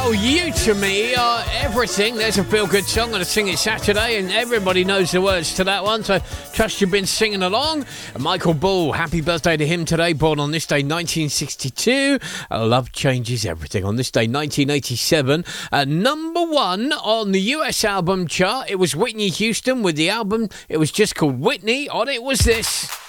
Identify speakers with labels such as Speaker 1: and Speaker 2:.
Speaker 1: Oh, You to Me are everything. There's a feel-good song. I'm going to sing it Saturday, and everybody knows the words to that one, so trust you've been singing along. Michael Bull, happy birthday to him today, born on this day, 1962. Love Changes Everything. On this day, 1987, number one on the US album chart. It was Whitney Houston with the album. It was just called Whitney. On it was this.